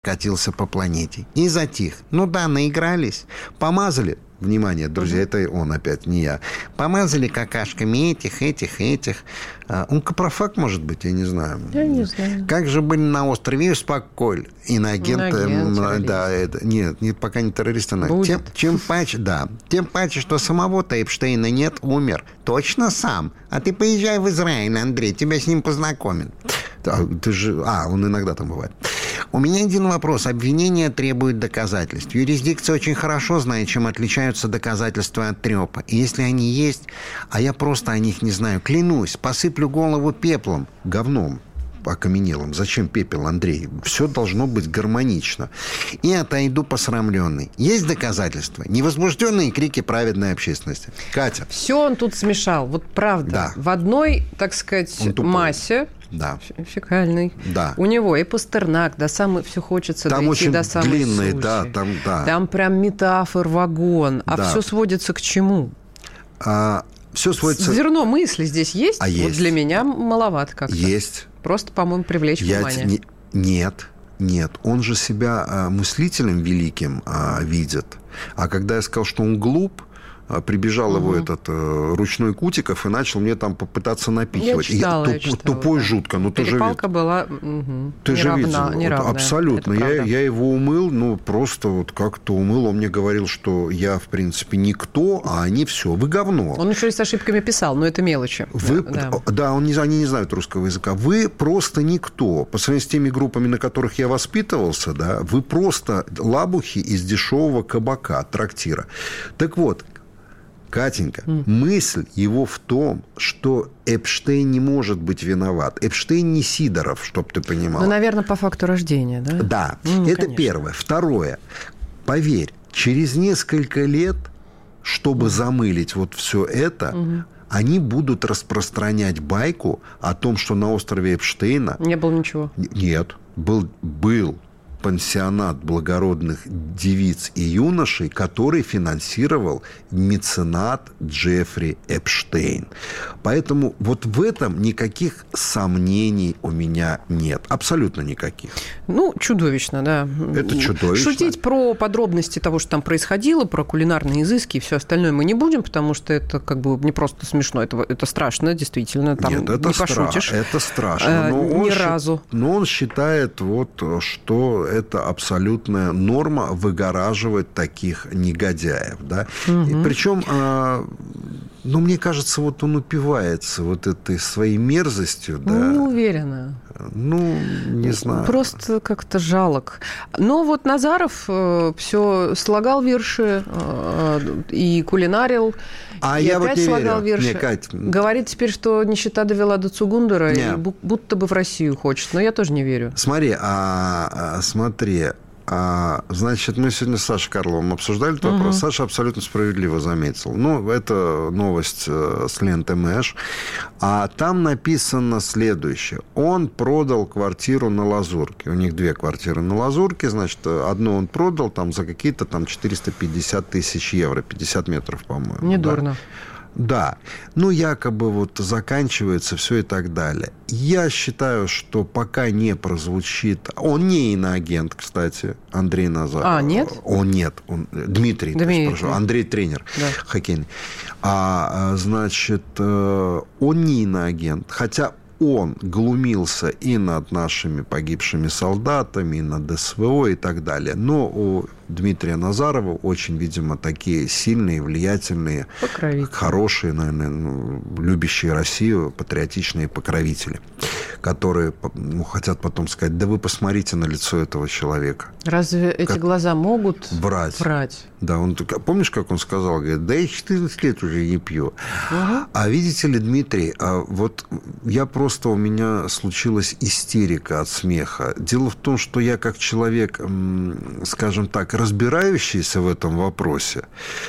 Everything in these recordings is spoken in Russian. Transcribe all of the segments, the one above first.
катился по планете. И затих. Ну да, наигрались. Помазали. Внимание, друзья, это он опять, не я. Помазали какашками этих. Онкопрофаг, может быть, я не знаю. Я не знаю. Как же были на острове Успокоили. Иноагенты. Нет, пока не террористы. Чем паче, что самого-то Эпштейна нет, умер. Точно сам. А ты поезжай в Израиль, Андрей, тебя с ним познакомят. Он иногда там бывает. У меня один вопрос. Обвинение требует доказательств. Юрисдикция очень хорошо знает, чем отличаются доказательства от трёпа. И если они есть, а я просто о них не знаю, клянусь, посыплю голову пеплом, говном окаменелым. Зачем пепел, Андрей? Все должно быть гармонично. И отойду посрамленный. Есть доказательства? Невозбужденные крики праведной общественности. Катя. Все он тут смешал. Вот правда. Да. В одной, так сказать, массе... Да. Фекальный. Да. У него и Пастернак, все хочется там дойти до самой длинный, сути. Да. Там прям метафор, вагон. А все сводится к чему? Все сводится... Зерно мысли здесь есть? Вот есть. Для меня маловато как-то. Есть. Просто, по-моему, привлечь внимание. Нет. Он же себя мыслителем великим видит. А когда я сказал, что он глуп, прибежал его этот ручной Кутиков и начал мне там попытаться напихивать. Я читала. Тупой жутко. Ну, перепалка была ты же видел. неравная. Абсолютно. Я его умыл, просто вот как-то умыл. Он мне говорил, что я, в принципе, никто, а они все. Вы говно. Он еще и с ошибками писал, но это мелочи. Они не знают русского языка. Вы просто никто. По сравнению с теми группами, на которых я воспитывался, да, вы просто лабухи из дешевого кабака, трактира. Так вот, Катенька, мысль его в том, что Эпштейн не может быть виноват. Эпштейн не Сидоров, чтоб ты понимал. Ну, наверное, по факту рождения, да? Да, это конечно. Первое. Второе. Поверь, через несколько лет, чтобы замылить вот все это, они будут распространять байку о том, что на острове Эпштейна... Не было ничего? Нет. Был пансионат благородных девиц и юношей, который финансировал меценат Джеффри Эпштейн. Поэтому вот в этом никаких сомнений у меня нет. Абсолютно никаких. Ну, чудовищно, да. Это чудовищно. Шутить про подробности того, что там происходило, про кулинарные изыски и все остальное мы не будем, потому что это как бы не просто смешно, это страшно, действительно. Там нет, это не пошутишь. Это страшно. Ни разу. Но он считает, что это абсолютная норма выгораживать таких негодяев. Да? И причем, мне кажется, вот он упивается вот этой своей мерзостью. Да? Не уверена. Не знаю. Просто как-то жалок. Но вот Назаров все слагал вирши и кулинарил. И я опять вот не слагал верю. вирши. Кать... Говорит теперь, что нищета довела до Цугундера, и будто бы в Россию хочет. Но я тоже не верю. Смотри, значит, мы сегодня с Сашей Карловым обсуждали этот вопрос. Саша абсолютно справедливо заметил. Это новость с ленты Мэш. А там написано следующее. Он продал квартиру на Лазурке. У них 2 квартиры на Лазурке. Значит, одну он продал там за какие-то там 450 тысяч евро. 50 метров, по-моему. Недурно. Да. Якобы вот заканчивается все и так далее. Я считаю, что пока не прозвучит... Он не иноагент, кстати, Андрей Назаров. Нет? Он нет. Дмитрий. Андрей тренер хоккейный. Значит, он не иноагент. Хотя он глумился и над нашими погибшими солдатами, и над СВО и так далее. Но у Дмитрия Назарова очень, видимо, такие сильные, влиятельные, хорошие, наверное, любящие Россию, патриотичные покровители, которые хотят потом сказать: да вы посмотрите на лицо этого человека. Разве эти глаза могут врать? Да, помнишь, как он сказал? Говорит, да я 14 лет уже не пью. А видите ли, Дмитрий, у меня случилась истерика от смеха. Дело в том, что я как человек, скажем так, разбирающийся в этом вопросе,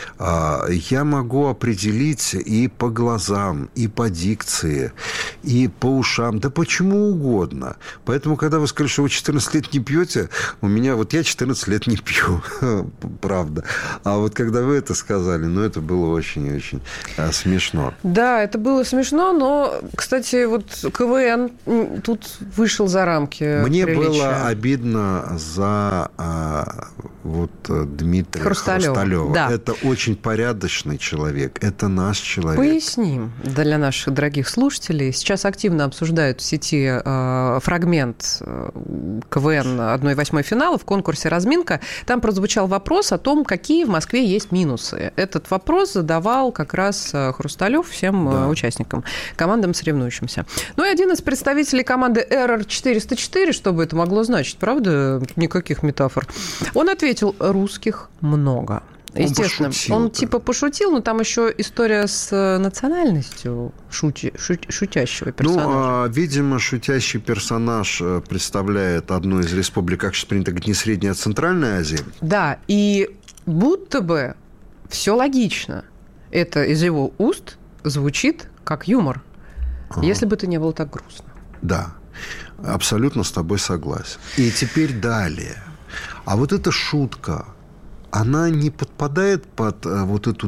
я могу определить и по глазам, и по дикции, и по ушам, да почему угодно. Поэтому, когда вы сказали, что вы 14 лет не пьете, у меня, вот я 14 лет не пью, правда. А вот когда вы это сказали, ну, это было очень-очень смешно. Да, это было смешно, но, кстати, вот КВН тут вышел за рамки Мне приличия. было обидно за вот Дмитрия Хрусталева. Да. Это очень порядочный человек, это наш человек. Поясним для наших дорогих слушателей. Сейчас активно обсуждают в сети фрагмент КВН 1/8 финала в конкурсе «Разминка». Там прозвучал вопрос о том, какие в Москве есть минусы. Этот вопрос задавал как раз Хрусталев всем участникам, командам соревнующимся. Ну и один из представителей команды Error404, что бы это могло значить, правда? Никаких метафор. Он ответил: русских много. Естественно, он типа пошутил, но там еще история с национальностью шутящего персонажа. Ну, видимо, шутящий персонаж представляет одну из республик, как сейчас принято говорить, не Средняя, а Центральная Азия. Да, и будто бы все логично. Это из его уст звучит как юмор, если бы это не было так грустно. Да, абсолютно с тобой согласен. И теперь далее. А вот эта шутка, она не подпадает под вот эту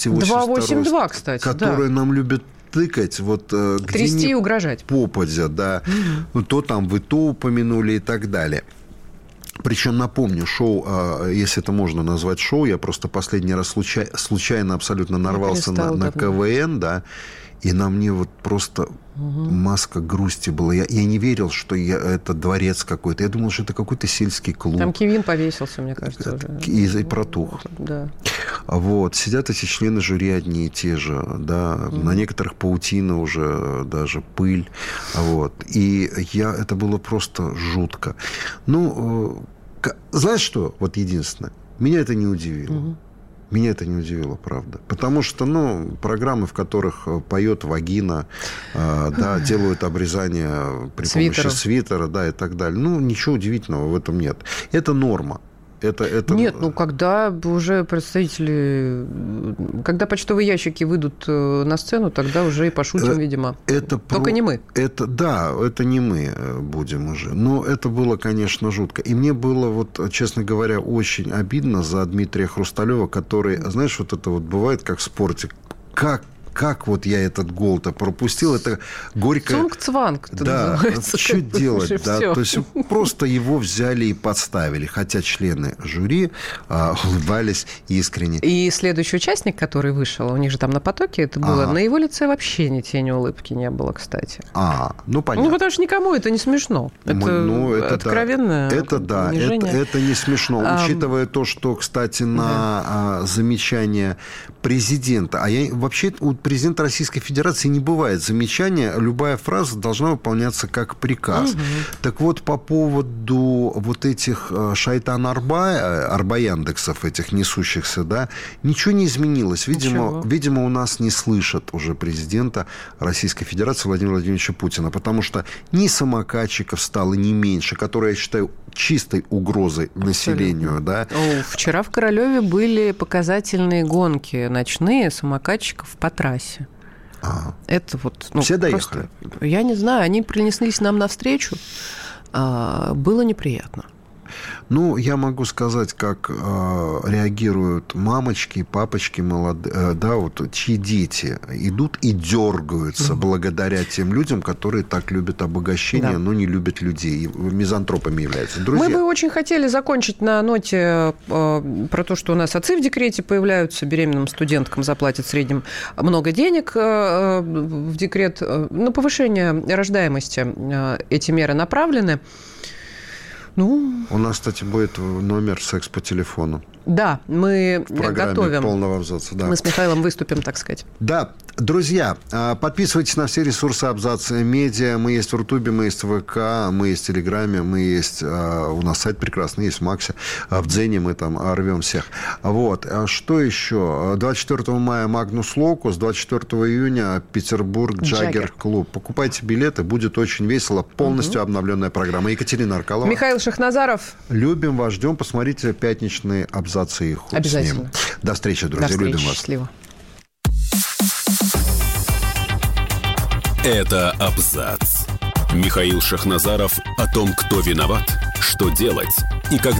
282, кстати, которую нам любят тыкать, вот трясти и угрожать. Попадя, да. Ну, то там вы то упомянули и так далее. Причем, напомню, шоу, если это можно назвать шоу, я просто последний раз случайно абсолютно нарвался на КВН, да, и на мне вот просто маска грусти была. Я не верил, что это дворец какой-то. Я думал, что это какой-то сельский клуб. Там Кевин повесился, мне кажется, уже. И протух. Да. Вот. Сидят эти члены жюри одни и те же. Да. На некоторых паутина уже, даже пыль. Вот. И это было просто жутко. Ну, знаешь что? Вот единственное. Меня это не удивило. Меня это не удивило, правда. Потому что, программы, в которых поет вагина, да, делают обрезание при помощи свитера, да, и так далее. Ничего удивительного в этом нет. Это норма. Нет, когда уже представители... Когда почтовые ящики выйдут на сцену, тогда уже и пошутим, видимо. Только не мы. Это не мы будем уже. Но это было, конечно, жутко. И мне было, вот, честно говоря, очень обидно за Дмитрия Хрусталева, который, знаешь, вот это вот бывает, как в спорте. Как вот я этот гол-то пропустил, это горькое... Цунг-цванг, да, называется. Что делать, да? То есть просто его взяли и подставили, хотя члены жюри улыбались искренне. И следующий участник, который вышел, у них же там на потоке это было, на его лице вообще ни тени улыбки не было, кстати. Понятно. Потому что никому это не смешно. Это откровенное унижение. Это не смешно, учитывая то, что, кстати, на замечание президента, вообще у президента Российской Федерации не бывает замечания, любая фраза должна выполняться как приказ. Так вот, по поводу вот этих шайтан-арбаяндексов, этих несущихся, да, ничего не изменилось. Видимо, у нас не слышат уже президента Российской Федерации Владимира Владимировича Путина, потому что ни самокатчиков стало не меньше, которые, я считаю, чистой угрозой населению. Да. Вчера в Королеве были показательные гонки ночные самокатчиков по трассе. Это вот... Все доехали? Я не знаю, они принеслись нам навстречу. Было неприятно. Я могу сказать, как реагируют мамочки, папочки молодые, да, вот, чьи дети идут и дергаются благодаря тем людям, которые так любят обогащение, но не любят людей, мизантропами являются. Друзья. Мы бы очень хотели закончить на ноте про то, что у нас отцы в декрете появляются, беременным студенткам заплатят в среднем много денег в декрет. На повышение рождаемости эти меры направлены. У нас, кстати, будет номер «Секс по телефону». Да, мы в программе готовим. Полного абзаца, да. Мы с Михаилом выступим, так сказать. Да. Друзья, подписывайтесь на все ресурсы Абзац Медиа. Мы есть в Рутубе, мы есть в ВК, мы есть в Телеграме, мы есть... У нас сайт прекрасный, есть в Максе. В Дзене мы там рвем всех. Вот. Что еще? 24 мая Магнус Локус, 24 июня Петербург Джаггер Клуб. Покупайте билеты, будет очень весело. Полностью обновленная программа. Екатерина Аркалова. Михаил Шахназаров. Любим вас, ждем. Посмотрите пятничные Абзацы и худ. Обязательно. До встречи, друзья. До встречи. Любим вас. Счастливо. Это Абзац. Михаил Шахназаров о том, кто виноват, что делать и как